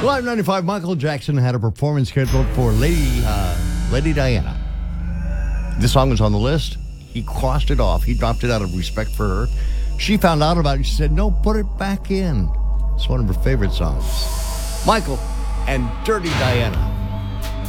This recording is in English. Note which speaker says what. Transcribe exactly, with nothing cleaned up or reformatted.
Speaker 1: Live ninety-five, Michael Jackson had a performance scheduled for Lady, uh, Lady Diana. This song was on the list. He crossed it off. He dropped it out of respect for her. She found out about it. She said, no, put it back in. It's one of her favorite songs. Michael and Dirty Diana.